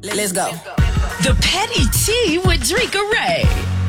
Let's go. The Petty Tea with Drika Ray.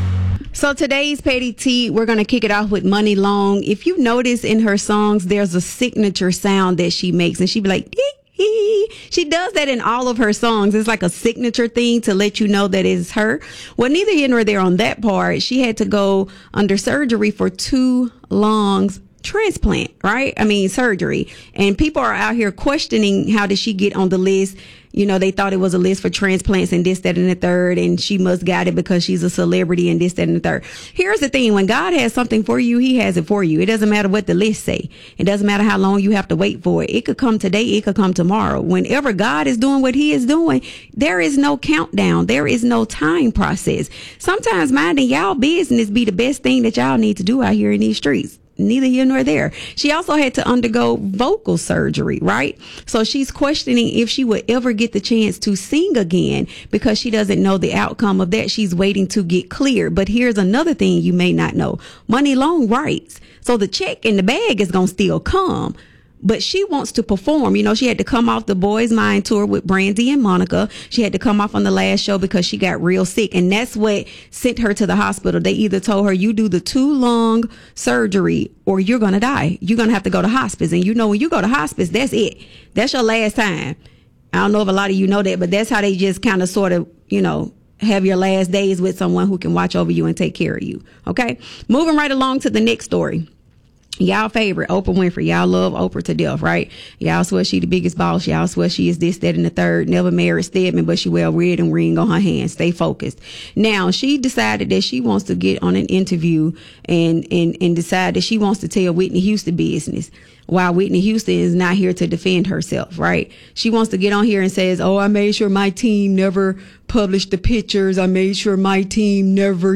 So today's Petty Tea, we're going to kick it off with Money Long. If you notice in her songs, there's a signature sound that she makes, and she be like, hee. She does that in all of her songs. It's like a signature thing to let you know that it's her. Well, neither here nor there on that part. She had to go under surgery for 2 lungs transplant, right? I mean, surgery. And people are out here questioning, how did she get on the list? You know, they thought it was a list for transplants and this, that, and the third, and she must got it because she's a celebrity and this, that, and the third. Here's the thing. When God has something for you, he has it for you. It doesn't matter what the list say. It doesn't matter how long you have to wait for it. It could come today. It could come tomorrow. Whenever God is doing what he is doing, there is no countdown. There is no time process. Sometimes minding y'all business be the best thing that y'all need to do out here in these streets. Neither here nor there. She also had to undergo vocal surgery, right? So she's questioning if she would ever get the chance to sing again because she doesn't know the outcome of that. She's waiting to get clear. But here's another thing you may not know. Money Long writes. So the check in the bag is going to still come. But she wants to perform. You know, she had to come off the Boys Mind tour with Brandy and Monica. She had to come off on the last show because she got real sick. And that's what sent her to the hospital. They either told her, you do the 2 lung surgery or you're going to die. You're going to have to go to hospice. And you know, when you go to hospice, that's it. That's your last time. I don't know if a lot of you know that, but that's how they just kind of sort of, you know, have your last days with someone who can watch over you and take care of you. Okay. Moving right along to the next story. Y'all favorite, Oprah Winfrey. Y'all love Oprah to death, right? Y'all swear she the biggest boss. Y'all swear she is this, that, and the third. Never married Stedman, but she wear a red and ring on her hand. Stay focused. Now, she decided that she wants to get on an interview and decide that she wants to tell Whitney Houston business, while Whitney Houston is not here to defend herself, right? She wants to get on here and says, oh, I made sure my team never published the pictures. I made sure my team never,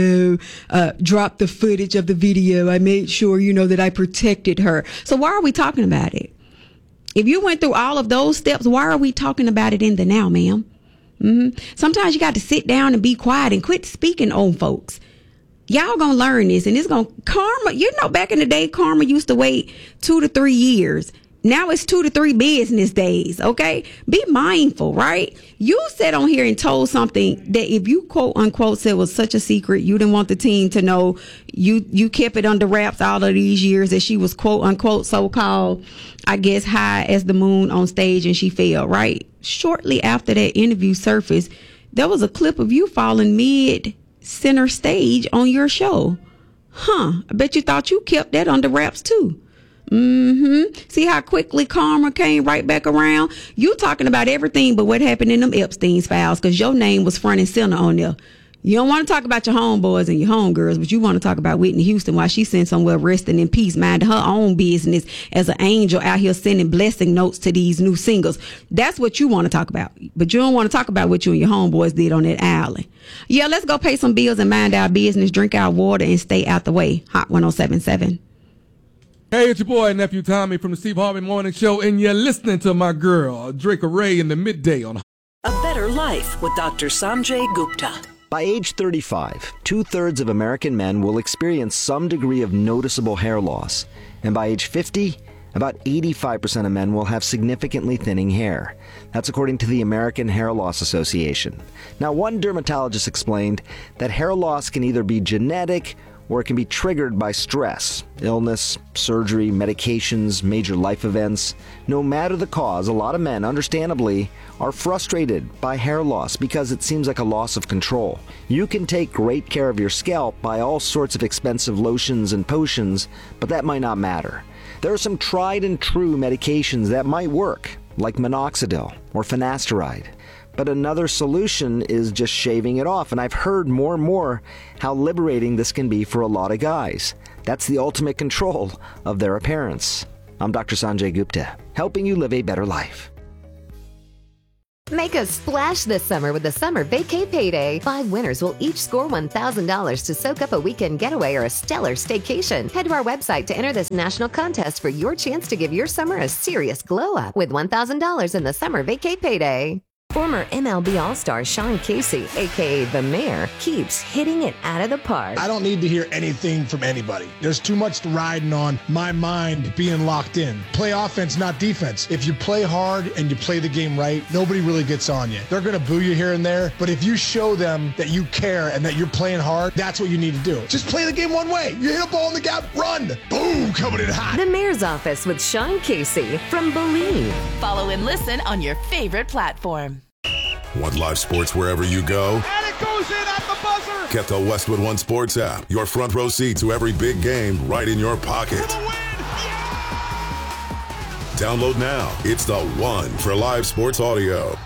dropped the footage of the video. I made sure, that I protected her. So why are we talking about it? If you went through all of those steps, why are we talking about it in the now, ma'am? Sometimes you got to sit down and be quiet and quit speaking on folks. Y'all gonna learn this, and it's gonna karma. Back in the day, karma used to wait 2 to 3 years. Now it's 2 to 3 business days. Okay, be mindful, right? You sat on here and told something that if you quote unquote said was such a secret, you didn't want the team to know. You kept it under wraps all of these years that she was quote unquote so-called, I guess, high as the moon on stage, and she fell. Right shortly after that interview surfaced, there was a clip of you falling mid center stage on your show. I bet you thought you kept that under wraps too. See how quickly karma came right back around? You talking about everything but what happened in them Epstein's files, because your name was front and center on there. You don't want to talk about your homeboys and your homegirls, but you want to talk about Whitney Houston while she's sitting somewhere resting in peace, minding her own business as an angel out here sending blessing notes to these new singles. That's what you want to talk about. But you don't want to talk about what you and your homeboys did on that island. Yeah, let's go pay some bills and mind our business, drink our water, and stay out the way. Hot 107.7. Hey, it's your boy, Nephew Tommy from the Steve Harvey Morning Show, and you're listening to my girl, Drika Ray, in the midday on A Better Life with Dr. Sanjay Gupta. By age 35, 2/3 of American men will experience some degree of noticeable hair loss. And by age 50, about 85% of men will have significantly thinning hair. That's according to the American Hair Loss Association. Now, one dermatologist explained that hair loss can either be genetic or it can be triggered by stress, illness, surgery, medications, major life events. No matter the cause, a lot of men, understandably, are frustrated by hair loss because it seems like a loss of control. You can take great care of your scalp by all sorts of expensive lotions and potions, but that might not matter. There are some tried and true medications that might work, like minoxidil or finasteride. But another solution is just shaving it off, and I've heard more and more how liberating this can be for a lot of guys. That's the ultimate control of their appearance. I'm Dr. Sanjay Gupta, helping you live a better life. Make a splash this summer with the Summer Vacay Payday. 5 winners will each score $1,000 to soak up a weekend getaway or a stellar staycation. Head to our website to enter this national contest for your chance to give your summer a serious glow up with $1,000 in the Summer Vacay Payday. Former MLB All-Star Sean Casey, a.k.a. The Mayor, keeps hitting it out of the park. I don't need to hear anything from anybody. There's too much riding on my mind being locked in. Play offense, not defense. If you play hard and you play the game right, nobody really gets on you. They're going to boo you here and there, but if you show them that you care and that you're playing hard, that's what you need to do. Just play the game one way. You hit a ball in the gap, run. Boom, coming in hot. The Mayor's Office with Sean Casey from Believe. Follow and listen on your favorite platform. Want live sports wherever you go? And it goes in at the buzzer! Get the Westwood One Sports app. Your front row seat to every big game right in your pocket. For the win! Yeah! Download now. It's the one for live sports audio.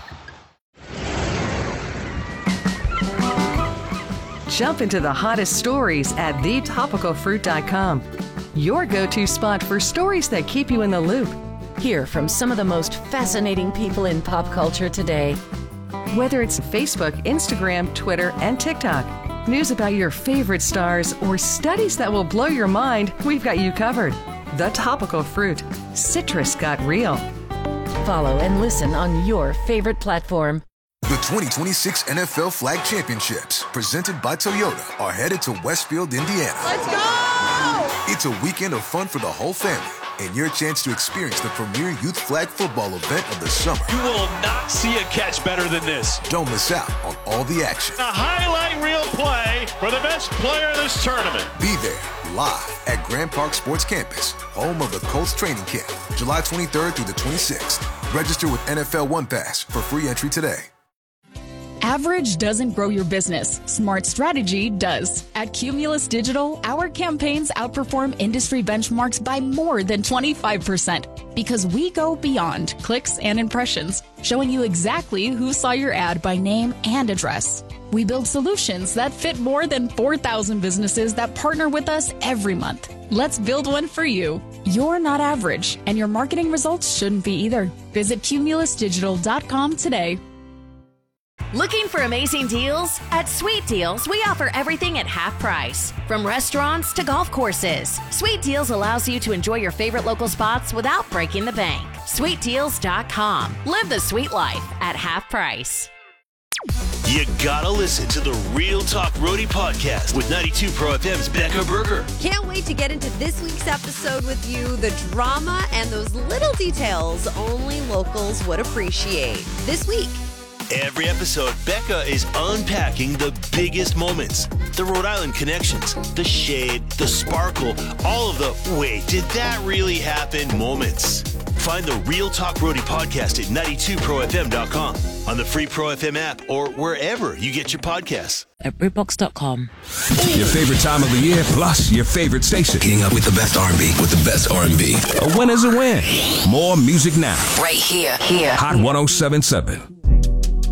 Jump into the hottest stories at thetopicalfruit.com. Your go-to spot for stories that keep you in the loop. Hear from some of the most fascinating people in pop culture today. Whether it's Facebook, Instagram, Twitter, and TikTok, news about your favorite stars, or studies that will blow your mind, we've got you covered. The Topical Fruit. Citrus got real. Follow and listen on your favorite platform. The 2026 NFL Flag Championships, presented by Toyota, are headed to Westfield, Indiana. Let's go! It's a weekend of fun for the whole family, and your chance to experience the premier youth flag football event of the summer. You will not see a catch better than this. Don't miss out on all the action. A highlight reel play for the best player of this tournament. Be there, live at Grand Park Sports Campus, home of the Colts training camp, July 23rd through the 26th. Register with NFL One Pass for free entry today. Average doesn't grow your business. Smart strategy does. At Cumulus Digital, our campaigns outperform industry benchmarks by more than 25% because we go beyond clicks and impressions, showing you exactly who saw your ad by name and address. We build solutions that fit more than 4,000 businesses that partner with us every month. Let's build one for you. You're not average, and your marketing results shouldn't be either. Visit cumulusdigital.com today. Looking for amazing deals? At Sweet Deals, we offer everything at half price. From restaurants to golf courses, Sweet Deals allows you to enjoy your favorite local spots without breaking the bank. SweetDeals.com. Live the sweet life at half price. You gotta listen to the Real Talk Roadie podcast with 92 Pro FM's Becca Berger. Can't wait to get into this week's episode with you. The drama and those little details only locals would appreciate. This week, every episode, Becca is unpacking the biggest moments, the Rhode Island connections, the shade, the sparkle, all of the wait, did that really happen moments. Find the Real Talk Roadie podcast at 92profm.com, on the free Pro FM app, or wherever you get your podcasts. At BritBox.com. Your favorite time of the year, plus your favorite station. Getting up with the best R&B, with the best R&B. A win is a win. More music now. Right here. Hot 107.7.